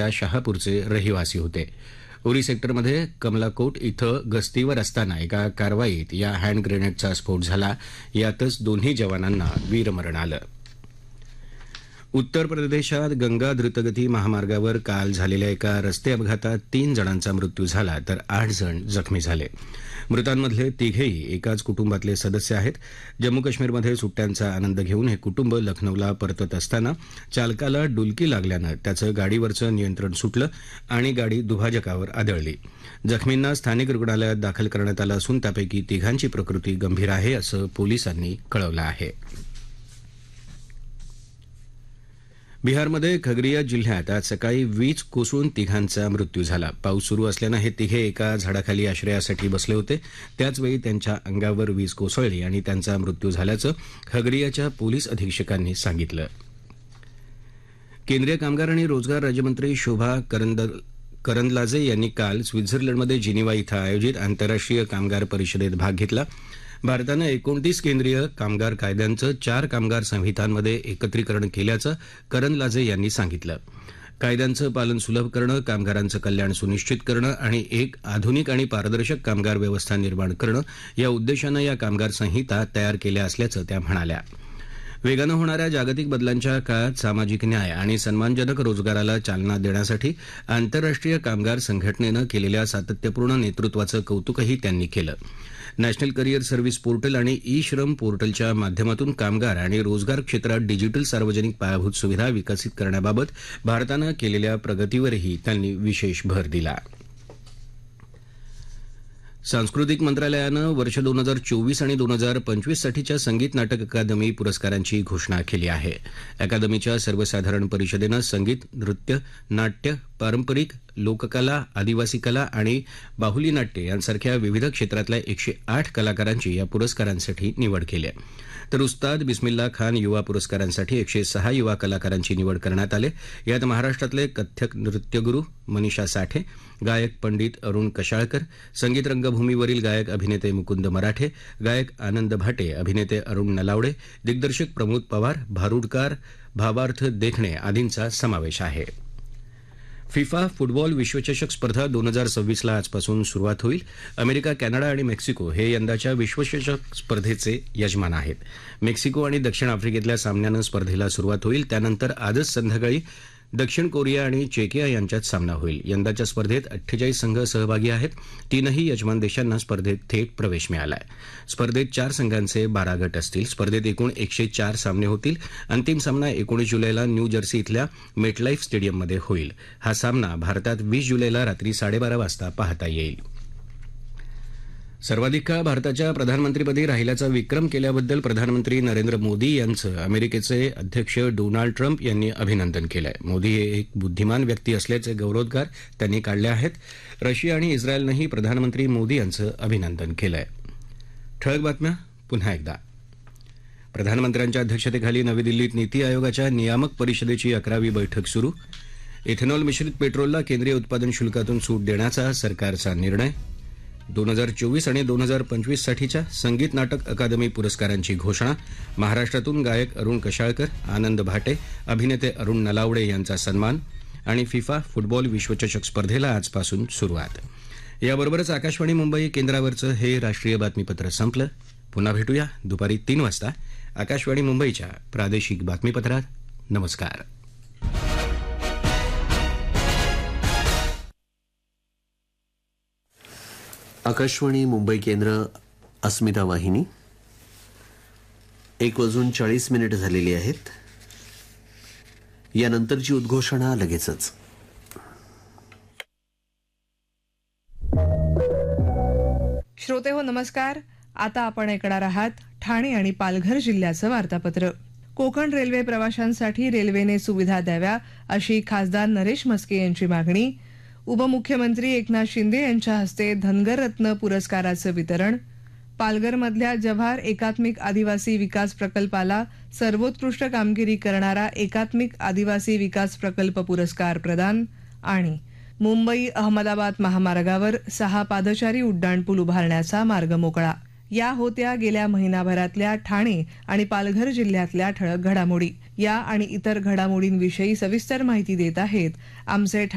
शहापूरचे रहिवासी होते. उरी सेक्टरमध्ये कमलाकोट इथं गस्तीवर असताना एका कारवाईत या हँड ग्रेनेडचा स्फोट झाला. यातच दोन्ही जवानांना वीरमरण आलं. उत्तर प्रदेशात गंगा द्रुतगती महामार्गावर काल झालेल्या एका रस्ते अपघातात 3 जणांचा मृत्यू झाला तर 8 जण जखमी झाले. मृतांमधले तिघेही एकाच कुटुंबातले सदस्य आहेत. जम्मू काश्मीरमध्ये सुट्ट्यांचा आनंद घेऊन हे कुटुंब लखनौला परतत असताना चालकाला डुलकी लागल्यानं त्याचं गाडीवरचं नियंत्रण सुटलं आणि गाडी दुभाजकावर आदळली. जखमींना स्थानिक रुग्णालयात दाखल करण्यात आलं असून त्यापैकी तिघांची प्रकृती गंभीर आहे असं पोलिसांनी कळवलं आहे. बिहारमध्ये खगरिया जिल्ह्यात आज सकाळी वीज कोसळून तिघांचा मृत्यू झाला. पाऊस सुरू असल्यानं हे तिघे एका झाडाखाली आश्रयासाठी बसले होते. त्याचवेळी त्यांच्या अंगावर वीज कोसळली आणि त्यांचा मृत्यू झाल्याचं खगरियाच्या पोलीस अधीक्षकांनी सांगितलं. केंद्रीय कामगार आणि रोजगार राज्यमंत्री शोभा करंदलाजे यांनी काल स्वित्झर्लंडमध्ये जिनिव्हा इथं आयोजित आंतरराष्ट्रीय कामगार परिषदेत भाग घेतला. भारतानं 29 केंद्रीय कामगार कायद्यांचं 4 कामगार संहितांमध्ये एकत्रीकरण केल्याचं करंदलाजे यांनी सांगितलं. कायद्यांचं पालन सुलभ करणं, कामगारांचं कल्याण सुनिश्चित करणं आणि एक आधुनिक आणि पारदर्शक कामगार व्यवस्था निर्माण करणं या उद्देशानं या कामगार संहिता तयार केल्या असल्याचं त्या म्हणाल्या. वेगानं होणाऱ्या जागतिक बदलांच्या काळात सामाजिक न्याय आणि सन्मानजनक रोजगाराला चालना देण्यासाठी आंतरराष्ट्रीय कामगार संघटनेनं केलेल्या सातत्यपूर्ण नेतृत्वाचं कौतुकही त्यांनी केलं. नॅशनल करिअर सर्व्हिस पोर्टल आणि ई श्रम पोर्टलच्या माध्यमातून कामगार आणि रोजगार क्षेत्रात डिजिटल सार्वजनिक पायाभूत सुविधा विकसित करण्याबाबत भारतानं केलेल्या प्रगतीवरही त्यांनी विशेष भर दिला. सांस्कृतिक मंत्रालयानं वर्ष 2024 आणि 2025 साठीच्या संगीत नाटक अकादमी पुरस्कारांची घोषणा केली आहे. अकादमीच्या सर्वसाधारण परिषदेनं संगीत, नृत्य, नाट्य, पारंपरिक, लोककला, आदिवासी कला आणि बाहुली नाट्य यांसारख्या विविध क्षेत्रातल्या 108 कलाकारांची या पुरस्कारांसाठी निवड केली आहे. तर उस्ताद बिस्मिल्ला खान युवा पुरस्कारांसाठी 106 युवा कलाकारांची निवड करण्यात आली. यात महाराष्ट्रातले कथ्थक नृत्यगुरू मनीषा साठे, गायक पंडित अरुण कशाळकर, संगीत रंगभूमीवरील गायक अभिनेते मुकुंद मराठे, गायक आनंद भाटे, अभिनेते अरुण नलावडे, दिग्दर्शक प्रमोद पवार, भारुडकार, भावार्थ देखणे आदींचा समावेश आहे. फिफा फुटबॉल विश्वचषक स्पर्धा 2026 ला आजपासून सुरुवात होईल. अमेरिका, कॅनडा आणि मेक्सिको हे यंदाच्या विश्वचषक स्पर्धेचे यजमान आहेत. मेक्सिको आणि दक्षिण आफ्रिकेतल्या सामन्यानं स्पर्धेला सुरुवात होईल. त्यानंतर आजच संध्याकाळी दक्षिण कोरिया आणि चेकिया यांच्यात सामना होईल. यंदाच्या स्पर्धेत 48 संघ सहभागी आहेत. 3ही यजमान देशांना स्पर्धेत थेट प्रवेश मिळाला आहे. स्पर्धेत 4 संघांचे 12 गट असतील. स्पर्धेत एकूण 104 सामने होतील. अंतिम सामना 19 जुलैला न्यू जर्सी इथल्या मेटलाईफ स्टेडियममध्ये होईल. हा सामना भारतात 20 जुलैला रात्री 12:30 वाजता पाहता येईल. सर्वाधिक काळ भारताच्या प्रधानमंत्रीपदी राहिल्याचा विक्रम केल्याबद्दल प्रधानमंत्री नरेंद्र मोदी यांचं अमेरिकेचे अध्यक्ष डोनाल्ड ट्रम्प यांनी अभिनंदन केलं आहे. मोदी हे एक बुद्धिमान व्यक्ती असल्याचे गौरवोद्गार त्यांनी काढले आहेत. रशिया आणि इस्रायलनंही प्रधानमंत्री मोदी यांचं अभिनंदन केलं आहे. ठळक बातम्या पुन्हा एकदा. प्रधानमंत्र्यांच्या अध्यक्षतेखाली नवी दिल्लीत नीती आयोगाच्या नियामक परिषदेची 11वी बैठक सुरू. इथेनॉल मिश्रित पेट्रोलला केंद्रीय उत्पादन शुल्कातून सूट देण्याचा सरकारचा निर्णय. 2024 आणि 2025 साठीच्या संगीत नाटक अकादमी पुरस्कारांची घोषणा. महाराष्ट्रातून गायक अरुण कशाळकर, आनंद भाटे, अभिनेते अरुण नलावडे यांचा सन्मान. आणि फिफा फुटबॉल विश्वचषक स्पर्धेला आजपासून सुरुवात. याबरोबरच आकाशवाणी मुंबई केंद्रावरचं हे राष्ट्रीय बातमीपत्र संपलं. पुन्हा भेटूया दुपारी 3 वाजता आकाशवाणी मुंबईच्या प्रादेशिक बातमीपत्रात. नमस्कार. आकाशवाणी मुंबई केंद्र, अस्मिता वाहिनी. 1:40 झालेली आहेत. यानंतरची उद्घोषणा लगेचच. श्रोते हो, नमस्कार. आता आपण ऐकणार आहात ठाणे आणि पालघर जिल्ह्याचं वार्तापत्र. कोकण रेल्वे प्रवाशांसाठी रेल्वेने सुविधा द्याव्या अशी खासदार नरेश म्हस्के यांची मागणी. उपमुख्यमंत्री एकनाथ शिंदे यांच्या हस्ते धनगर रत्न पुरस्काराचं वितरण. पालघरमधल्या जव्हार एकात्मिक आदिवासी विकास प्रकल्पाला सर्वोत्कृष्ट कामगिरी करणारा एकात्मिक आदिवासी विकास प्रकल्प पुरस्कार प्रदान. आणि मुंबई अहमदाबाद महामार्गावर 6 पादचारी उड्डाणपूल उभारण्याचा मार्ग मोकळा. या होत्या गेल्या महिनाभरातल्या ठाणे आणि पालघर जिल्ह्यातल्या ठळक घडामोडी. या आणि इतर घडामोडींविषयी सविस्तर माहिती देत आहेत आमचे